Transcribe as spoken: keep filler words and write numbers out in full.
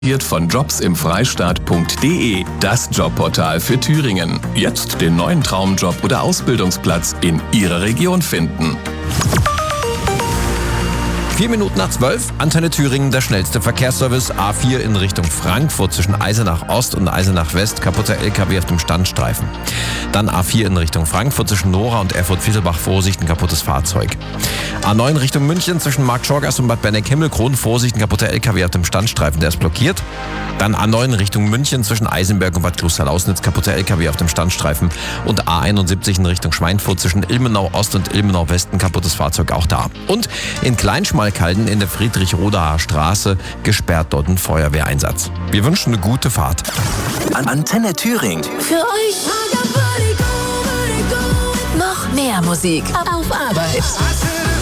Von jobsimfreistaat punkt de, das Jobportal für Thüringen. Jetzt den neuen Traumjob oder Ausbildungsplatz in Ihrer Region finden. Vier Minuten nach zwölf, Antenne Thüringen, der schnellste Verkehrsservice. A vier in Richtung Frankfurt zwischen Eisenach Ost und Eisenach West, kaputter L K W auf dem Standstreifen. Dann A vier in Richtung Frankfurt zwischen Nora und Erfurt-Fieselbach, Vorsicht, ein kaputtes Fahrzeug. A neun Richtung München zwischen Marktschorgast und Bad Berneck-Himmelkron, Vorsicht, ein kaputter L K W auf dem Standstreifen, der ist blockiert. Dann A neun Richtung München zwischen Eisenberg und Bad Klosterlausnitz, kaputter L K W auf dem Standstreifen. Und A einundsiebzig in Richtung Schweinfurt zwischen Ilmenau Ost und Ilmenau West, ein kaputtes Fahrzeug auch da. Und in Kleinschmalkalden in der Friedrich-Rodaher Straße gesperrt dort ein Feuerwehreinsatz. Wir wünschen eine gute Fahrt. Antenne Thüringen. Für euch noch mehr Musik auf Arbeit.